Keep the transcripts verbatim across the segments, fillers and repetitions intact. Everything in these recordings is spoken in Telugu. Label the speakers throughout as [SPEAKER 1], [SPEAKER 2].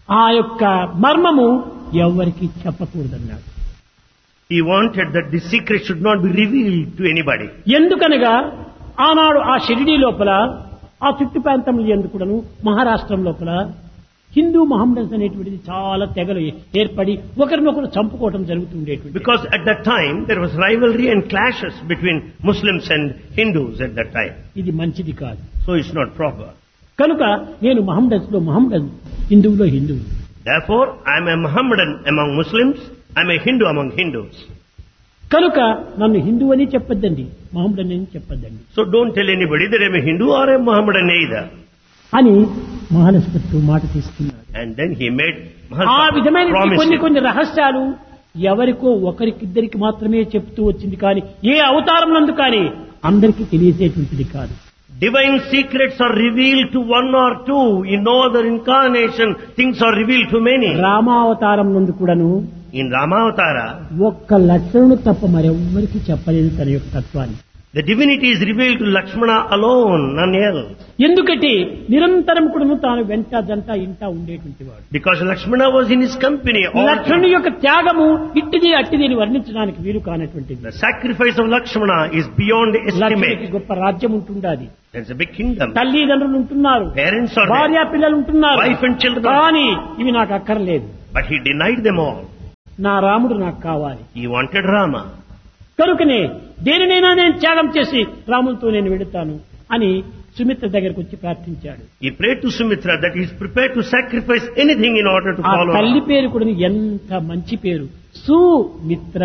[SPEAKER 1] ఆ యొక్క మర్మము ఎవరికి చెప్పకూడదన్నాడు.
[SPEAKER 2] He wanted that the secret should not be revealed to anybody.
[SPEAKER 1] ఎందుకనగా ఆనాడు ఆ షిరిడీ లోపల ఆ చుట్టు ప్రాంతంలో ఎందుకును మహారాష్ట్రం లోపల హిందూ మహమ్మదన్స్ అనేటువంటిది చాలా తెగలు ఏర్పడి ఒకరినొకరు చంపుకోవడం జరుగుతుండేటువంటి.
[SPEAKER 2] Because at that time there was rivalry and clashes between Muslims and Hindus at that time.
[SPEAKER 1] ఇది మంచిది కాదు.
[SPEAKER 2] So it's not proper.
[SPEAKER 1] కనుక నేను మహమ్మదన్స్ లో మహమ్మదన్, హిందువులో హిందువు.
[SPEAKER 2] Therefore I am a Mohammedan among Muslims, I am a Hindu among Hindus.
[SPEAKER 1] కనుక నన్ను హిందూ అని చెప్పొద్దండి, మహమ్మదన్ అని చెప్పొద్దండి.
[SPEAKER 2] So don't tell anybody that I am a Hindu or a Mohammedan either.
[SPEAKER 1] అని మహాలక్ష్మి మాట తీసుకున్నాడు.
[SPEAKER 2] And then he made
[SPEAKER 1] ఆ విధమైన కొన్ని
[SPEAKER 2] promises.
[SPEAKER 1] కొన్ని రహస్యాలు ఎవరికో ఒకరికిద్దరికి మాత్రమే చెప్తూ వచ్చింది కానీ ఏ అవతారం నందు కానీ అందరికీ తెలియజేటువంటిది కాదు.
[SPEAKER 2] Divine secrets are revealed to one or two. In no other incarnation, things are revealed to many.
[SPEAKER 1] రామావతారం నందు కూడాను
[SPEAKER 2] In Ramavatara,
[SPEAKER 1] ఒక్క లక్షణుడు తప్ప మరెవ్వరికి చెప్పలేదు తన యొక్క తత్వాన్ని.
[SPEAKER 2] the divinity is revealed to Lakshmana alone, none else.
[SPEAKER 1] ఎందుకంటే నిరంతరం కూడాను తాను వెంట జంట ఇంట ఉండేటువంటి వాడు.
[SPEAKER 2] Because Lakshmana was in his company all
[SPEAKER 1] లక్ష్మణుని యొక్క త్యాగము ఇట్టిది అట్టిది అని వర్ణించడానికి వీలు కానటువంటిది.
[SPEAKER 2] The sacrifice of Lakshmana is beyond
[SPEAKER 1] లక్ష్మణునికి
[SPEAKER 2] estimate.
[SPEAKER 1] గొప్ప రాజ్యం ఉంటుండాది,
[SPEAKER 2] There's a big kingdom.
[SPEAKER 1] తల్లిదండ్రులు ఉంటున్నారు,
[SPEAKER 2] Parents are
[SPEAKER 1] భార్య
[SPEAKER 2] there.
[SPEAKER 1] పిల్లలు ఉంటున్నారు.
[SPEAKER 2] Wife and children.
[SPEAKER 1] కానీ ఇవి నాకు అక్కర్లేదు,
[SPEAKER 2] But he denied them all.
[SPEAKER 1] నా రాముడు నాకు కావాలి.
[SPEAKER 2] He wanted Rama.
[SPEAKER 1] కనుకనే దేనినైనా నేను త్యాగం చేసి రాములతో నేను వెళుతాను అని సుమిత్ర దగ్గరకు వచ్చి ప్రార్థించాడు.
[SPEAKER 2] He prayed to Sumitra that he is prepared to sacrifice anything in order to
[SPEAKER 1] ఆ
[SPEAKER 2] follow
[SPEAKER 1] తల్లి
[SPEAKER 2] Rama.
[SPEAKER 1] పేరు కూడా ఎంత మంచి పేరు, సుమిత్ర,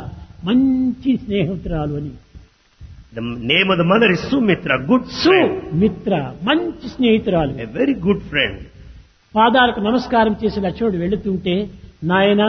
[SPEAKER 1] మంచి స్నేహితురాలు అని.
[SPEAKER 2] The name of the mother is Sumitra, good friend.
[SPEAKER 1] Sumitra మంచి స్నేహితురాలు.
[SPEAKER 2] A very good friend.
[SPEAKER 1] పాదాలకు నమస్కారం చేసి లక్ష్మణుడు వెళుతుంటే, నాయన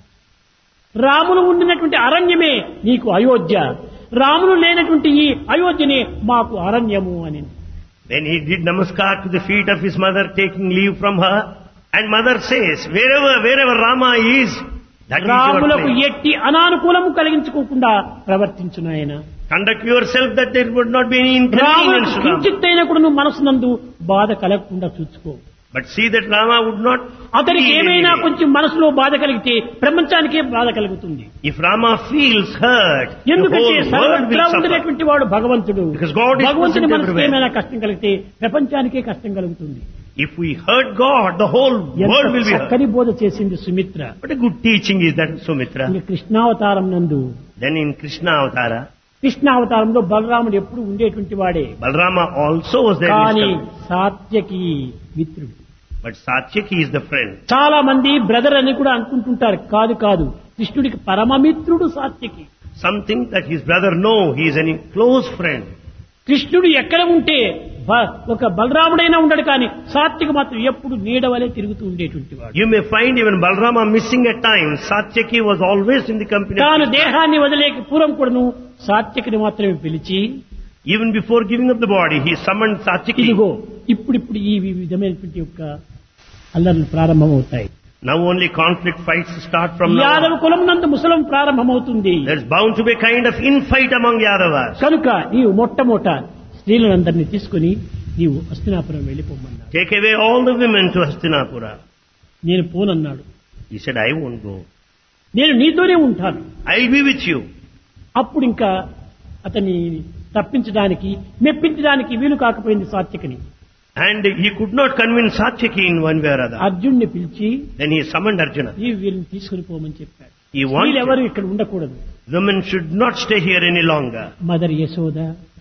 [SPEAKER 1] రాములు ఉండినటువంటి అరణ్యమే నీకు అయోధ్య, రాములు లేనటువంటి ఈ అయోధ్యనే మాకు అరణ్యము అని.
[SPEAKER 2] Then he did namaskar to the feet of his mother, taking leave from her. And mother says, wherever, wherever Rama is, that is your
[SPEAKER 1] రాములకు
[SPEAKER 2] place.
[SPEAKER 1] ఎట్టి అనానుకూలము కలిగించుకోకుండా ప్రవర్తించు నాయన.
[SPEAKER 2] Conduct yourself that there would not be any inconvenience
[SPEAKER 1] రాములకు
[SPEAKER 2] to Rama.
[SPEAKER 1] కించిత్తైనా కూడా నువ్వు మనసునందు బాధ కలగకుండా చూసుకో.
[SPEAKER 2] But see that Rama would not
[SPEAKER 1] అతనికి
[SPEAKER 2] feel
[SPEAKER 1] ఏమైనా
[SPEAKER 2] anything.
[SPEAKER 1] కొంచెం మనసులో బాధ కలిగితే ప్రపంచానికే బాధ కలుగుతుంది.
[SPEAKER 2] If Rama feels hurt, the
[SPEAKER 1] ఎందుకంటే
[SPEAKER 2] whole world
[SPEAKER 1] సర్వత్రా
[SPEAKER 2] will suffer.
[SPEAKER 1] ఉండేటువంటి వాడు భగవంతుడు.
[SPEAKER 2] Because God is
[SPEAKER 1] భగవంతుని
[SPEAKER 2] present
[SPEAKER 1] మనసుకి
[SPEAKER 2] everywhere.
[SPEAKER 1] ఏమైనా కష్టం కలిగితే ప్రపంచానికే కష్టం కలుగుతుంది.
[SPEAKER 2] If we hurt God, the whole world will
[SPEAKER 1] ఎంత
[SPEAKER 2] be hurt.
[SPEAKER 1] చక్కని బోధ చేసింది Sumitra.
[SPEAKER 2] What a good teaching is that, Sumitra.
[SPEAKER 1] ఇంకా కృష్ణావతారం నందు,
[SPEAKER 2] Then in Krishna Avatara,
[SPEAKER 1] కృష్ణావతారంలో బలరాముడు ఎప్పుడు ఉండేటువంటి వాడే,
[SPEAKER 2] Balarama also was there in his
[SPEAKER 1] కానీ
[SPEAKER 2] company.
[SPEAKER 1] సాత్యకి మిత్రుడు.
[SPEAKER 2] But Satyaki is the friend.
[SPEAKER 1] చాలా మంది బ్రదర్ అని కూడా అనుకుంటుంటారు. కాదు కాదు, కృష్ణుడికి పరమమిత్రుడు Satyaki.
[SPEAKER 2] Something that his brother know, he is a close friend.
[SPEAKER 1] కృష్ణుడు ఎక్కడ ఉంటే బ- ఒక బలరాముడైనా ఉండడు, కానీ సాత్విక మాత్రం ఎప్పుడు నీడ వలె తిరుగుతూ ఉండేటువంటి వాడు.
[SPEAKER 2] You may find even Balarama missing at times. Satyaki was always in the company of
[SPEAKER 1] తాను
[SPEAKER 2] Krishna.
[SPEAKER 1] దేహాన్ని వదిలేక పూర్వం కూడాను సాత్వికని మాత్రమే పిలిచి,
[SPEAKER 2] Even before giving up the body, he summoned Satyaki.
[SPEAKER 1] ఇదిగో ఇప్పుడిప్పుడు ఈ విధమైనటువంటి యొక్క అల్లర్లు ప్రారంభమవుతాయి.
[SPEAKER 2] Now only conflict fights start from now
[SPEAKER 1] Yadava
[SPEAKER 2] on.
[SPEAKER 1] కులం నందు ముసలం ప్రారంభమవుతుంది.
[SPEAKER 2] There's bound to be a kind of infight among Yadavas.
[SPEAKER 1] కనుక నీవు మొట్టమొదట స్త్రీలందరినీ తీసుకుని నీవు Hastinapuram వెళ్ళిపోమన్నాడు.
[SPEAKER 2] Take away all the women to Hastinapura.
[SPEAKER 1] నేను పోనన్నాడు.
[SPEAKER 2] He said, I won't go.
[SPEAKER 1] నేను నీతోనే ఉంటాను.
[SPEAKER 2] I'll be with you.
[SPEAKER 1] అప్పుడు ఇంకా అతన్ని తప్పించడానికి మెప్పించడానికి వీలు కాకపోయింది సాత్వికని.
[SPEAKER 2] And he could not convince Satyaki in one way or other.
[SPEAKER 1] అర్జున్ని పిలిచి
[SPEAKER 2] Then he summoned Arjuna.
[SPEAKER 1] ఈ వీరిని తీసుకుని పోమని చెప్పాడు.
[SPEAKER 2] He wanted
[SPEAKER 1] వీళ్ళెవరు ఇక్కడ ఉండకూడదు.
[SPEAKER 2] women should not stay here any longer.
[SPEAKER 1] Mother Yashoda,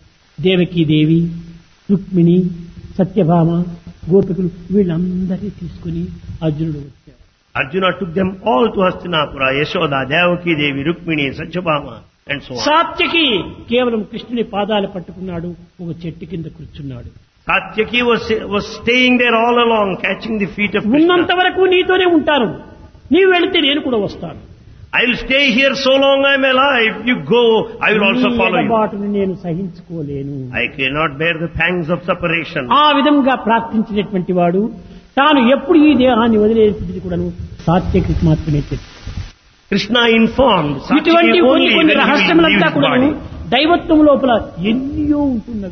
[SPEAKER 1] Devaki దేవి, రుక్మిణి, సత్యభామ, గోపికులు వీళ్ళందరినీ తీసుకుని అర్జునుడు వచ్చాడు.
[SPEAKER 2] Arjuna took them all to Hastinapura, Yashoda, Devaki Devi, Rukmini, Satyabhama and so on.
[SPEAKER 1] Satyaki కేవలం కృష్ణుని పాదాలు పట్టుకున్నాడు, ఒక చెట్టు కింద కూర్చున్నాడు.
[SPEAKER 2] Satyaki was, was staying there all along, catching the feet of
[SPEAKER 1] ఉన్నంత
[SPEAKER 2] Krishna.
[SPEAKER 1] వరకు నీతోనే ఉంటాను, నీవు వెళితే నేను కూడా వస్తాను.
[SPEAKER 2] I will stay here so long I am alive. You go, I will also
[SPEAKER 1] నీ
[SPEAKER 2] follow you.
[SPEAKER 1] ఎడబాటును నేను సహించుకోలేను.
[SPEAKER 2] I cannot bear the pangs of separation.
[SPEAKER 1] ఆ విధంగా ప్రార్థించినటువంటి వాడు తాను ఎప్పుడు ఈ దేహాన్ని వదిలేది కూడాను సాత్యకి మాత్రమే చెప్పాడు.
[SPEAKER 2] Krishna informed
[SPEAKER 1] ఇటువంటి
[SPEAKER 2] Satyaki
[SPEAKER 1] కొన్ని
[SPEAKER 2] only
[SPEAKER 1] కొన్ని
[SPEAKER 2] when he will leave
[SPEAKER 1] రహస్యములంతా
[SPEAKER 2] his
[SPEAKER 1] కూడాను
[SPEAKER 2] body.
[SPEAKER 1] దైవత్వం లోపల ఎన్నో ఉంటున్నవి.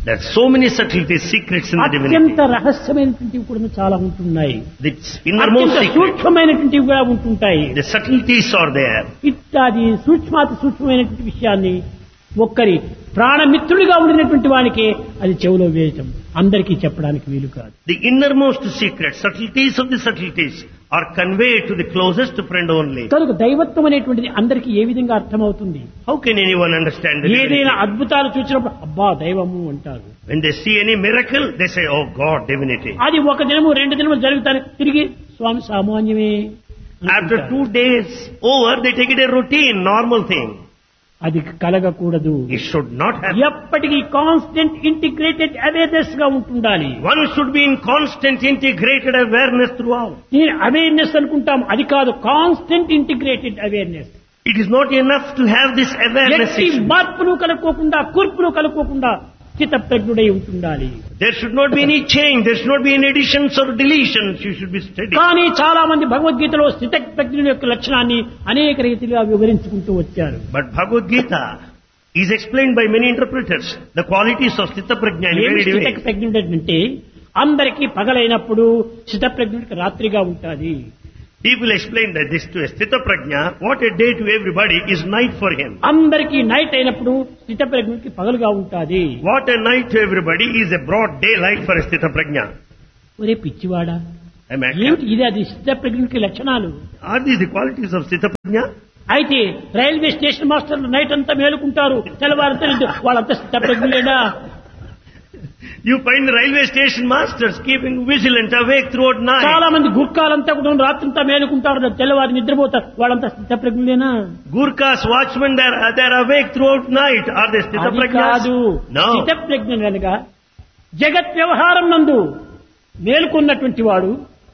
[SPEAKER 2] There are so many subtleties, secrets in the
[SPEAKER 1] అత్యంత
[SPEAKER 2] divinity.
[SPEAKER 1] రహస్యమైనటువంటివి కూడా చాలా ఉంటున్నాయి.
[SPEAKER 2] The innermost
[SPEAKER 1] అత్యంత
[SPEAKER 2] secret,
[SPEAKER 1] సూక్ష్మమైనటువంటివి కూడా ఉంటుంటాయి.
[SPEAKER 2] the subtleties are there.
[SPEAKER 1] ఇట్లాది సూక్ష్మాతి సూక్ష్మమైనటువంటి విషయాన్ని ఒక్కరి ప్రాణమిత్రుడిగా ఉండినటువంటి వానికి అది చెవులో వేయటం అందరికీ చెప్పడానికి వీలు కాదు.
[SPEAKER 2] The innermost secrets, subtleties of the subtleties are conveyed to the closest friend only.
[SPEAKER 1] కనుక దైవత్వం అనేటువంటిది అందరికీ ఏ విధంగా అర్థమవుతుంది?
[SPEAKER 2] How can anyone understand the
[SPEAKER 1] ఏదైనా
[SPEAKER 2] divinity?
[SPEAKER 1] అద్భుతాలు చూసినప్పుడు అబ్బా దైవము అంటారు.
[SPEAKER 2] When they see any miracle, they say, oh God, divinity.
[SPEAKER 1] అది ఒక దినము రెండు దినము జరుగుతాయి, తిరిగి స్వామి సామాన్యమే
[SPEAKER 2] After
[SPEAKER 1] అనుకుంటారు.
[SPEAKER 2] two days over, they take it a routine, normal thing.
[SPEAKER 1] అది కలగకూడదు.
[SPEAKER 2] It should not happen.
[SPEAKER 1] ఎప్పటికీ కాన్స్టెంట్ ఇంటిగ్రేటెడ్ అవేర్నెస్ గా ఉంటుండాలి.
[SPEAKER 2] One should be in constant integrated awareness throughout.
[SPEAKER 1] నేను అవేర్నెస్ అనుకుంటాం, అది కాదు constant integrated awareness.
[SPEAKER 2] It is not enough to have this awareness.
[SPEAKER 1] ఎట్టి మార్పులు కలుపుకోకుండా కూర్పులు కలుపుకోకుండా స్థితప్రజ్ఞుడై ఉంటుండాలి.
[SPEAKER 2] There should not be any change. There should not be any additions or deletions. You should be steady.
[SPEAKER 1] కానీ చాలా మంది భగవద్గీతలో స్థితప్రజ్ఞుని యొక్క లక్షణాన్ని అనేక రీతిగా వివరించుకుంటూ వచ్చారు.
[SPEAKER 2] But Bhagavad Gita is explained by many interpreters. The qualities of Sthita Prajna in
[SPEAKER 1] ఏమి
[SPEAKER 2] varied ways.
[SPEAKER 1] స్థితప్రజ్ఞుడు అంటే అందరికీ పగలైనప్పుడు స్థితప్రజ్ఞుడికి రాత్రిగా ఉంటుంది.
[SPEAKER 2] People explain that this to a Sthita Prajna, what a day to everybody is night for him.
[SPEAKER 1] అందరికీ నైట్ అయినప్పుడు స్థితప్రజ్ఞుడికి పగలుగా ఉంటుంది.
[SPEAKER 2] What a night to everybody is a broad daylight for a Sthita Prajna.
[SPEAKER 1] ఒరే పిచ్చివాడా,
[SPEAKER 2] Am I
[SPEAKER 1] ఏమిటి ఇది? అది స్థితప్రజ్ఞుడికి లక్షణాలు.
[SPEAKER 2] Are these the qualities of Sthita Prajna?
[SPEAKER 1] అయితే రైల్వే స్టేషన్ మాస్టర్లు నైట్ అంతా మేలుకుంటారు, తెల్లవారు తెలియదు, వాళ్ళంతా స్థితప్రజ్ఞులేనా?
[SPEAKER 2] You find the railway station masters keeping vigilant awake throughout night.
[SPEAKER 1] చాలా మంది గుర్కాలంతా కూడా రాత్రంతా మేలుకుంటారు, తెల్లవారు నిద్రపోతారు, వాళ్ళంతా స్థితప్రజ్ఞులేనా?
[SPEAKER 2] Gurkhas, watchmen, they are, they are awake throughout night. Are they Sthita
[SPEAKER 1] అది
[SPEAKER 2] Prajnas?
[SPEAKER 1] కాదు.
[SPEAKER 2] No.
[SPEAKER 1] స్థితప్రజ్ఞ అనగా జగత్ వ్యవహారం నందు మేలుకున్నటువంటి వాడు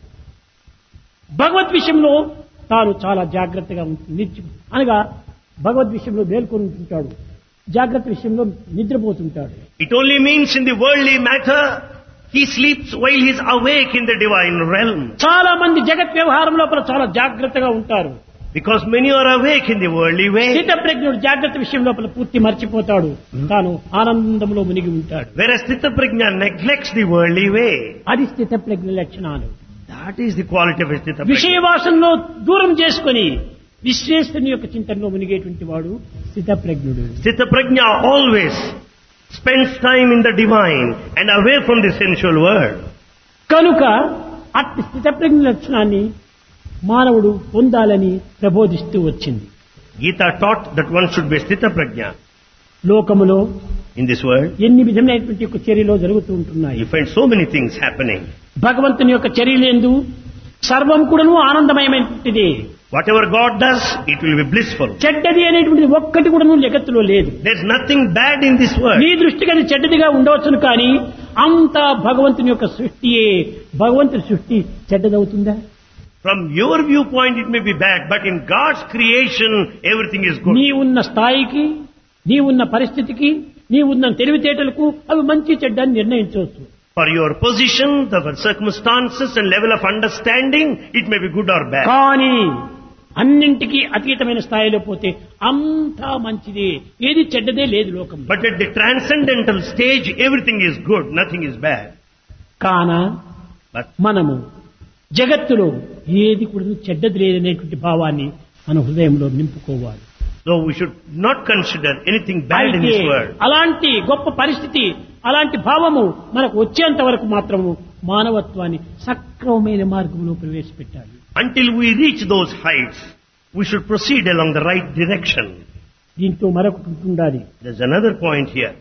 [SPEAKER 1] భగవద్ విషయంలో తాను చాలా జాగ్రత్తగా ఉంటుంది. నిత్యం అనగా భగవద్ విషయంలో మేల్కొని ఉంటుంటాడు, జాగ్రత్త విషయంలో నిద్రపోతుంటాడు.
[SPEAKER 2] It only means in the worldly matter, he sleeps while he is awake in the divine realm.
[SPEAKER 1] చాలా మంది జగత్ వ్యవహారం లోపల చాలా జాగ్రత్తగా ఉంటారు.
[SPEAKER 2] Because many are awake in the worldly way.
[SPEAKER 1] స్థితప్రజ్ఞుడు జాగ్రత్త విషయం లోపల పూర్తి మర్చిపోతాడు, తాను ఆనందంలో మునిగి ఉంటాడు.
[SPEAKER 2] Whereas Sthita Prajna neglects the worldly way.
[SPEAKER 1] అది స్థితప్రజ్ఞ లక్షణాలు.
[SPEAKER 2] That is the quality of a Sthita Prajna.
[SPEAKER 1] విషయవాసంలో దూరం చేసుకొని విశ్వేశ్వరుని యొక్క చింతనలో మునిగేటువంటి వాడు స్థితప్రజ్ఞుడు.
[SPEAKER 2] Sthita Prajna always spends time in the divine and away from the sensual world.
[SPEAKER 1] కనుక అట్టి స్థితప్రజ్ఞ లక్షణాన్ని మానవుడు పొందాలని ప్రబోధిస్తూ వచ్చింది.
[SPEAKER 2] Gita taught that one should be Sthita Prajna.
[SPEAKER 1] లోకములో
[SPEAKER 2] In this world,
[SPEAKER 1] ఎన్ని విధమైనటువంటి యొక్క చర్యలు జరుగుతూ ఉంటున్నాయి.
[SPEAKER 2] you find so many things happening.
[SPEAKER 1] భగవంతుని యొక్క చర్యలందు సర్వం కూడాను ఆనందమయమైనటువంటిది.
[SPEAKER 2] Whatever God does, it will be blissful.
[SPEAKER 1] చెడ్డది అనేటువంటిది ఒక్కటి కూడాను జగత్తులో లేదు.
[SPEAKER 2] There's nothing bad in this world.
[SPEAKER 1] నీ దృష్టికి అది చెడ్డదిగా ఉండవచ్చును, కానీ అంతా భగవంతుని యొక్క సృష్టియే. భగవంతుని సృష్టి చెడ్డదవుతుందా?
[SPEAKER 2] From your viewpoint, it may be bad, but in God's creation, everything is good.
[SPEAKER 1] నీ ఉన్న స్థాయికి, నీ ఉన్న పరిస్థితికి, నీ ఉన్న తెలివితేటలకు అవి మంచి చెడ్డ అని నిర్ణయించవచ్చు.
[SPEAKER 2] For your position, the circumstances and level of understanding, it may be good or bad.
[SPEAKER 1] కానీ అన్నింటికీ అతీతమైన స్థాయిలో పోతే అంతా మంచిదే, ఏది చెడ్డదే లేదు లోకం.
[SPEAKER 2] But at the transcendental stage, everything is good, nothing is bad.
[SPEAKER 1] కాన
[SPEAKER 2] But
[SPEAKER 1] మనము జగత్తులో ఏది కూడా చెడ్డది లేదనేటువంటి భావాన్ని మన హృదయంలో నింపుకోవాలి.
[SPEAKER 2] so we should not consider anything bad in
[SPEAKER 1] అయితే
[SPEAKER 2] this world.
[SPEAKER 1] అలాంటి గొప్ప పరిస్థితి, అలాంటి భావము మనకు వచ్చేంత వరకు మాత్రము మానవత్వాన్ని సక్రమమైన మార్గంలో ప్రవేశపెట్టాలి.
[SPEAKER 2] Until we reach those heights, we should proceed along the right direction.
[SPEAKER 1] దీంతో మరొకటి ఉండాలి.
[SPEAKER 2] There's another point here.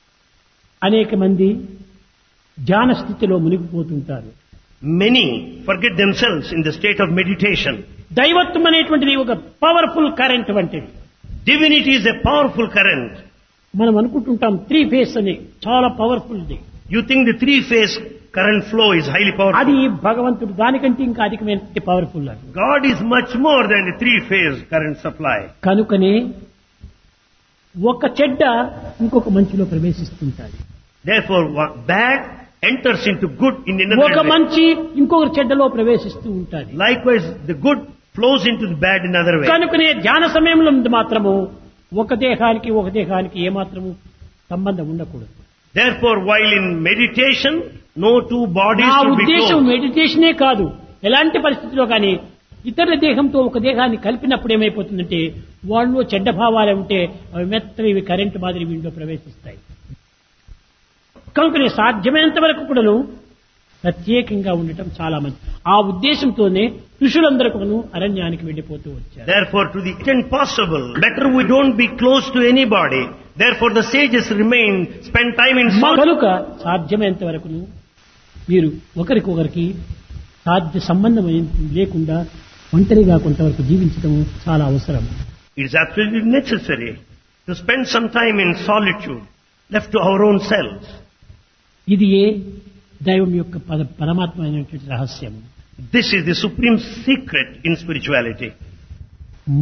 [SPEAKER 1] అనేక మంది ధ్యాన స్థితిలో మునిగిపోతుంటారు.
[SPEAKER 2] Many forget themselves in the state of meditation.
[SPEAKER 1] దైవత్వం అనేటువంటిది ఒక పవర్ఫుల్ కరెంట్ వంటిది.
[SPEAKER 2] Divinity is a powerful current.
[SPEAKER 1] మనం అనుకుంటుంటాం త్రీ ఫేస్ అని, చాలా powerful the.
[SPEAKER 2] You think the three-phase current flow is highly powerful.
[SPEAKER 1] అది భగవంతుడు దానికంటే ఇంకా అధికమైన పవర్ఫుల్ అది.
[SPEAKER 2] God is much more than the three-phase current supply.
[SPEAKER 1] కనుకనే ఒక చెడ్డ ఇంకొక మంచిలో ప్రవేశిస్తుంటాది.
[SPEAKER 2] Therefore, what bad enters into good in
[SPEAKER 1] ఒక
[SPEAKER 2] another way.
[SPEAKER 1] మంచి ఇంకొక చెడ్డలో ప్రవేశిస్తూ ఉంటాది.
[SPEAKER 2] Likewise, the good flows into the bad in another way.
[SPEAKER 1] కనుకనే ధ్యాన సమయంలో మాత్రము ఒక దేహానికి ఒక దేహానికి ఏమాత్రము సంబంధం ఉండకూడదు.
[SPEAKER 2] Therefore, while in meditation, no two bodies
[SPEAKER 1] నా
[SPEAKER 2] should be
[SPEAKER 1] ఉద్దేశం
[SPEAKER 2] close.
[SPEAKER 1] మెడిటేషనే కాదు, ఎలాంటి పరిస్థితిలో కానీ ఇతరుల దేహంతో ఒక దేహాన్ని కలిపినప్పుడు ఏమైపోతుందంటే వాళ్ళు చెడ్డ భావాలే ఉంటే అవి మెత్తవి ఇవి కరెంటు మాదిరి వీళ్ళు ప్రవేశిస్తాయి. కనుకనే సాధ్యమైనంత వరకు కూడాను ప్రత్యేకంగా ఉండటం చాలా మంచిది. ఆ ఉద్దేశంతోనే ఋషులందరూ కూడాను అరణ్యానికి వెళ్ళిపోతూ వచ్చారు.
[SPEAKER 2] Therefore, to the extent possible, better we don't be close to anybody. Therefore, the sages remain, spend time in solitude.
[SPEAKER 1] కనుక సాధ్యమైనంత వరకు మీరు ఒకరికొకరికి సాధ్య సంబంధం లేకుండా ఒంటరిగా కొంతవరకు జీవించడం చాలా అవసరం.
[SPEAKER 2] It is absolutely necessary to spend some time in solitude, left to our own selves.
[SPEAKER 1] ఇది ఏ దైవం యొక్క పరమాత్మ అయినటువంటి రహస్యం.
[SPEAKER 2] This is the supreme secret in spirituality.